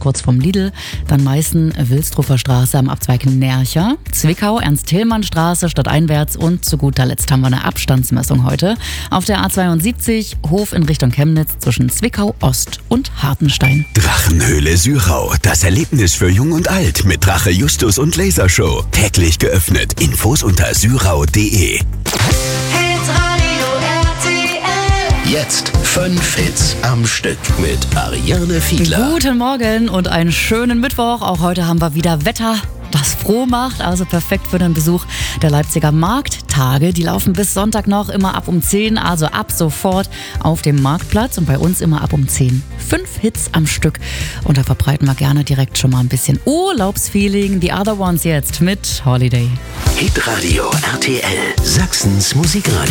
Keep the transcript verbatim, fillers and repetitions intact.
kurz vom Lidl. Dann Meißen, Wilsdruffer Straße am Abzweig Nercher. Zwickau, Ernst-Thälmann-Straße stadteinwärts. Und zu guter Letzt haben wir eine Abstandsmessung heute. Auf der A zweiundsiebzig, Hof in Richtung Chemnitz zwischen Zwickau Ost und Hartenstein. Drachenhöhle Sürau, das Erlebnis für Jung und Alt mit Drache Justus und Lasershow. Täglich geöffnet. Infos unter sürau punkt de. Jetzt fünf Hits am Stück mit Ariane Fiedler. Guten Morgen und einen schönen Mittwoch. Auch heute haben wir wieder Wetter, das froh macht. Also perfekt für den Besuch der Leipziger Markttage. Die laufen bis Sonntag noch immer ab um zehn, also ab sofort auf dem Marktplatz. Und bei uns immer ab um zehn. Fünf Hits am Stück. Und da verbreiten wir gerne direkt schon mal ein bisschen Urlaubsfeeling. The Other Ones jetzt mit Holiday. Hitradio R T L, Sachsens Musikradio.